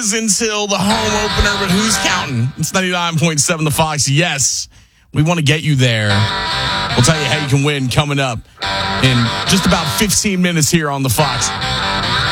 days until the home opener, but who's counting? It's 99.7 The Fox. Yes, we want to get you there. We'll tell you how you can win coming up in just about 15 minutes here on The Fox.